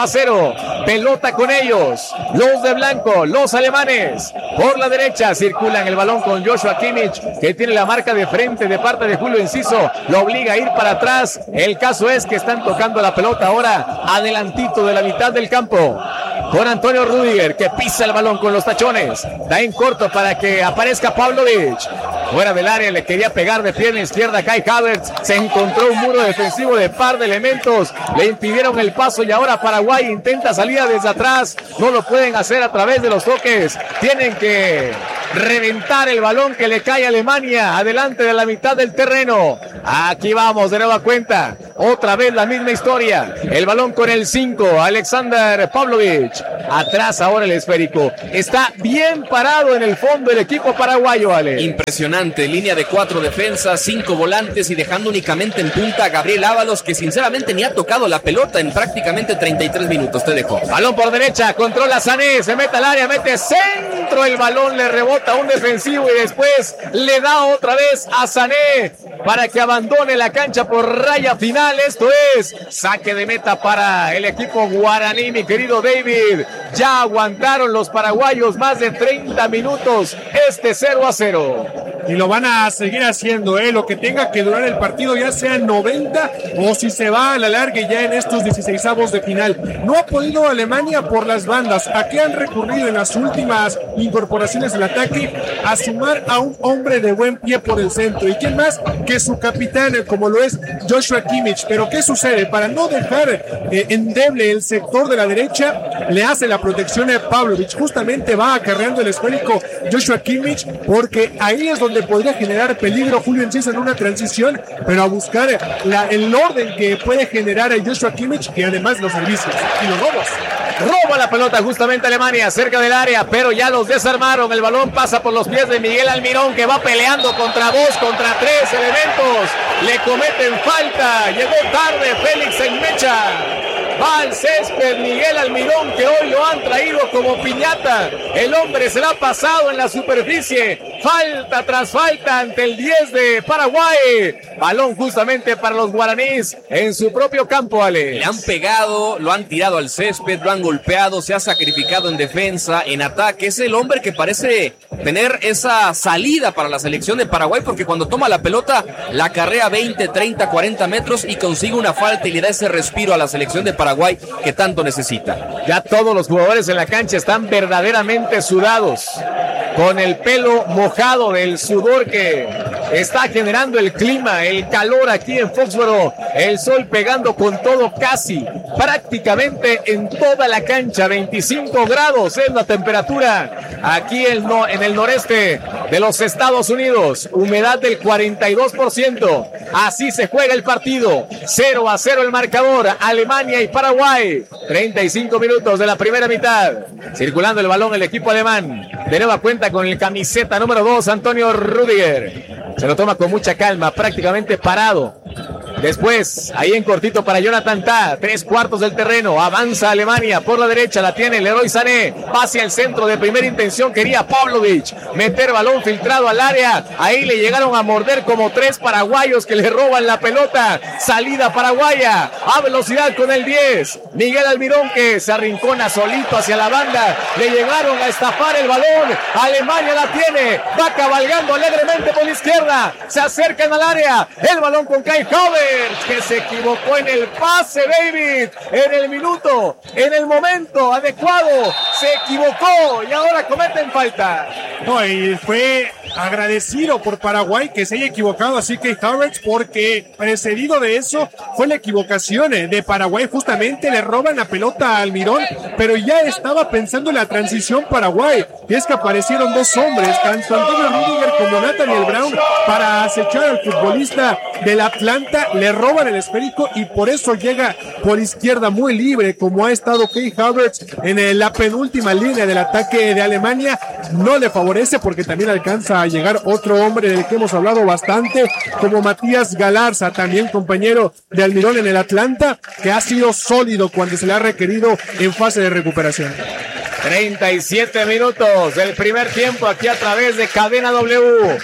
0-0, pelota con ellos, los de blanco, los alemanes, por la derecha, circulan el balón con Joshua Kimmich, que tiene la marca de frente de parte de Julio Enciso, lo obliga a ir para atrás, el caso es que están tocando la pelota ahora, adelantito de la mitad del campo, con Antonio Rüdiger, que pisa el balón con los tachones, da en corto para que aparezca Pavlovic, fuera del área, le quería pegar de pierna izquierda Kai Havertz, se encontró un muro defensivo de par de elementos, le impidieron el paso y ahora Paraguay intenta salida desde atrás, no lo pueden hacer a través de los toques, tienen que reventar el balón que le cae a Alemania, adelante de la mitad del terreno, aquí vamos de nueva cuenta, otra vez la misma historia, el balón con el 5, Alexander Pavlovic, atrás ahora el esférico, está bien parado en el fondo el equipo paraguayo, Ale. Impresionante, línea de 4 defensas, 5 volantes y dejando únicamente en punta a Gabriel Ábalos, que sinceramente ni ha tocado la pelota en prácticamente 33 minutos, te dejo. Balón por derecha, controla Sané, se mete al área, mete centro, el balón le rebota a un defensivo y después le da otra vez a Sané para que abandone la cancha por raya final. Esto es saque de meta para el equipo guaraní, mi querido David. Ya aguantaron los paraguayos más de 30 minutos este 0-0. Y lo van a seguir haciendo, lo que tenga que durar el partido, ya sea 90 o si se va a la larga ya en estos 16avos de final. No ha podido Alemania por las bandas. ¿A qué han recurrido en las últimas incorporaciones del ataque? A sumar a un hombre de buen pie por el centro. ¿Y quién más que su capitán, como lo es Joshua Kimmich? Pero ¿qué sucede? Para no dejar endeble el sector de la derecha, le hace la protección a Pavlovic. Justamente va acarreando el esférico Joshua Kimmich, porque ahí es donde podría generar peligro Julio Enciso en una transición, pero a buscar el orden que puede generar a Joshua Kimmich y además los servicios y los robos. Roba la pelota justamente Alemania, cerca del área, pero ya los desarmaron. El balón pasa por los pies de Miguel Almirón, que va peleando contra 2, contra 3 elementos. Le cometen falta. Llegó tarde Félix Enmecha. Va al césped Miguel Almirón, que hoy lo han traído como piñata. El hombre se la ha pasado en la superficie. Falta tras falta ante el 10 de Paraguay. Balón justamente para los guaraníes en su propio campo, Ale. Le han pegado, lo han tirado al césped, lo han golpeado, se ha sacrificado en defensa, en ataque. Es el hombre que parece tener esa salida para la selección de Paraguay, porque cuando toma la pelota, la carrea 20, 30, 40 metros y consigue una falta y le da ese respiro a la selección de Paraguay que tanto necesita. Ya todos los jugadores en la cancha están verdaderamente sudados, con el pelo mojado del sudor que está generando el clima, el calor aquí en Foxboro, el sol pegando con todo casi, prácticamente en toda la cancha. 25 grados es la temperatura aquí en el noreste de los Estados Unidos, humedad del 42%, así se juega el partido, 0-0 el marcador, Alemania y Paraguay, 35 minutos de la primera mitad, circulando el balón el equipo alemán, de nueva cuenta con el camiseta número 2, Antonio Rüdiger, se lo toma con mucha calma, prácticamente parado. Después, ahí en cortito para Jonathan Tah, 3/4 del terreno, avanza Alemania por la derecha, la tiene Leroy Sané, hacia el centro de primera intención, quería Pavlovic meter balón filtrado al área, ahí le llegaron a morder como 3 paraguayos que le roban la pelota, salida paraguaya, a velocidad con el 10, Miguel Almirón, que se arrincona solito hacia la banda, le llegaron a estafar el balón, Alemania la tiene, va cabalgando alegremente por la izquierda, se acercan al área, el balón con Kai Havertz, que se equivocó en el pase, David, en el minuto, en el momento adecuado, se equivocó y ahora cometen falta. No, y fue agradecido por Paraguay que se haya equivocado así que Havertz, porque precedido de eso fue la equivocación de Paraguay. Justamente le roban la pelota a Almirón, pero ya estaba pensando en la transición Paraguay, y es que aparecieron dos hombres, tanto Antonio Rüdiger como Nathaniel Brown, para acechar al futbolista del Atlanta. Le roban el esférico y por eso llega por izquierda muy libre, como ha estado Kai Havertz en la penúltima línea del ataque de Alemania. No le favorece porque también alcanza a llegar otro hombre del que hemos hablado bastante, como Matías Galarza, también compañero de Almirón en el Atlanta, que ha sido sólido cuando se le ha requerido en fase de recuperación. 37 minutos del primer tiempo aquí a través de Cadena W,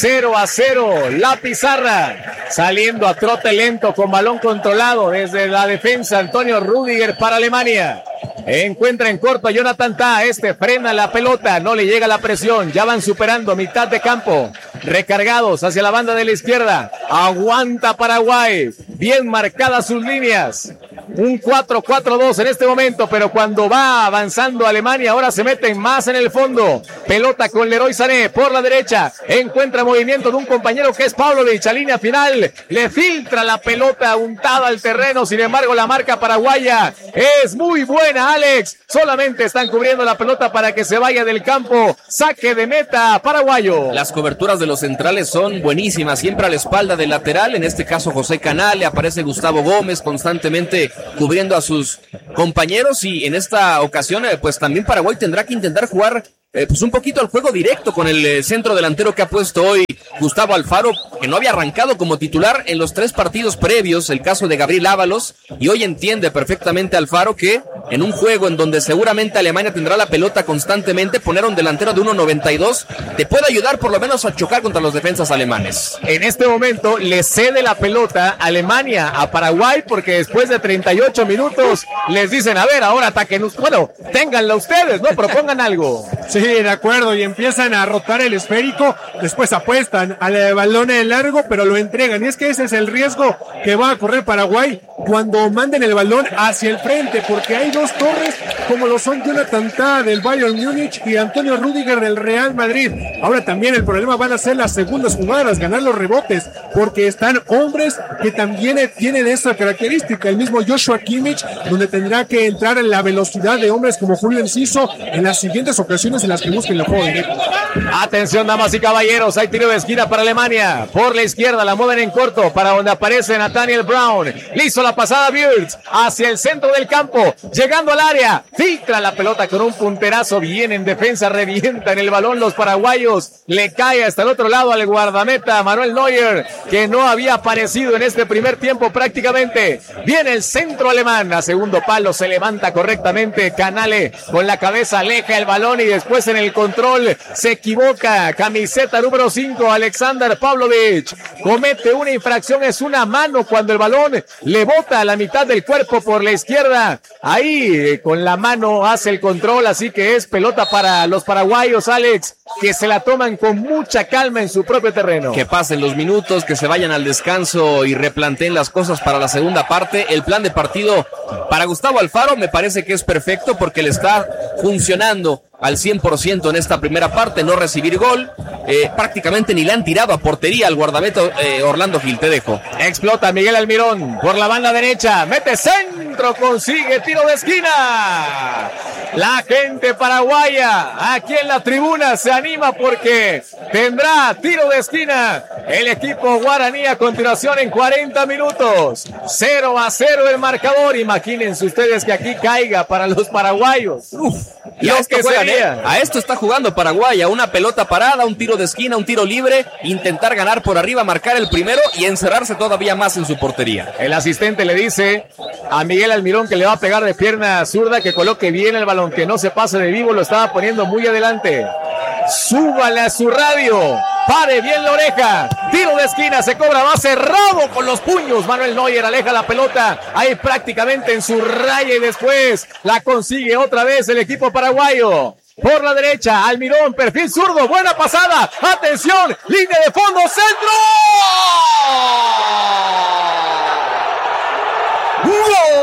0-0, la pizarra, saliendo a trote lento con balón controlado desde la defensa, Antonio Rüdiger para Alemania. Encuentra en corto a Jonathan Tah, frena la pelota, no le llega la presión, ya van superando mitad de campo, recargados hacia la banda de la izquierda, aguanta Paraguay, bien marcadas sus líneas, un 4-4-2 en este momento, pero cuando va avanzando Alemania, ahora se meten más en el fondo, pelota con Leroy Sané por la derecha, encuentra movimiento de un compañero que es Pavlovic, a línea final, le filtra la pelota untada al terreno, sin embargo la marca paraguaya es muy buena, Alex, solamente están cubriendo la pelota para que se vaya del campo, saque de meta paraguayo. Las coberturas de los centrales son buenísimas, siempre a la espalda del lateral, en este caso José Canale, aparece Gustavo Gómez constantemente cubriendo a sus compañeros, y en esta ocasión pues también Paraguay tendrá que intentar jugar pues un poquito al juego directo con el centro delantero que ha puesto hoy Gustavo Alfaro, que no había arrancado como titular en los 3 partidos previos, el caso de Gabriel Ábalos, y hoy entiende perfectamente Alfaro que en un juego en donde seguramente Alemania tendrá la pelota constantemente, poner a un delantero de 1.92 te puede ayudar por lo menos a chocar contra los defensas alemanes. En este momento le cede la pelota Alemania a Paraguay, porque después de 38 minutos les dicen, a ver, ahora ataquen, bueno, ténganla ustedes, no propongan algo. Sí, de acuerdo, y empiezan a rotar el esférico, después apuestan al balón en largo, pero lo entregan, y es que ese es el riesgo que va a correr Paraguay cuando manden el balón hacia el frente, porque hay dos torres como lo son Jonathan Tah del Bayern Múnich y Antonio Rüdiger del Real Madrid. Ahora también el problema van a ser las segundas jugadas, ganar los rebotes, porque están hombres que también tienen esa característica, el mismo Joshua Kimmich, donde tendrá que entrar en la velocidad de hombres como Julio Enciso en las siguientes ocasiones en las que busquen el juego directo. Atención, damas y caballeros, hay tiro de esquina para Alemania, por la izquierda la mueven en corto para donde aparece Nathaniel Brown, le hizo la pasada Wirtz hacia el centro del campo, llegó llegando al área, filtra la pelota con un punterazo, bien en defensa, revienta en el balón los paraguayos, le cae hasta el otro lado al guardameta Manuel Neuer, que no había aparecido en este primer tiempo prácticamente. Viene el centro alemán, a segundo palo, se levanta correctamente Canale, con la cabeza aleja el balón y después en el control se equivoca, camiseta número 5, Alexander Pavlovic, comete una infracción, es una mano cuando el balón le bota a la mitad del cuerpo por la izquierda, ahí con la mano hace el control, así que es pelota para los paraguayos, Alex, que se la toman con mucha calma en su propio terreno. Que pasen los minutos, que se vayan al descanso y replanteen las cosas para la segunda parte. El plan de partido para Gustavo Alfaro me parece que es perfecto porque le está funcionando al 100% en esta primera parte, no recibir gol, prácticamente ni le han tirado a portería al guardameta Orlando Gil. Te dejo. Explota Miguel Almirón por la banda derecha, mete centro, consigue tiro de esquina. La gente paraguaya aquí en la tribuna se anima porque tendrá tiro de esquina el equipo guaraní a continuación en 40 minutos. 0-0 el marcador. Imagínense ustedes que aquí caiga para los paraguayos. A esto está jugando Paraguay, a una pelota parada, un tiro de esquina, un tiro libre, intentar ganar por arriba, marcar el primero y encerrarse todavía más en su portería. El asistente le dice a Miguel Almirón que le va a pegar de pierna zurda, que coloque bien el balón, que no se pase de vivo, lo estaba poniendo muy adelante. Súbale a su radio, pare bien la oreja, tiro de esquina, se cobra, va cerrado con los puños, Manuel Neuer aleja la pelota, ahí prácticamente en su raya y después la consigue otra vez el equipo paraguayo. Por la derecha, Almirón, perfil zurdo, buena pasada, atención, línea de fondo, centro. ¡Gol!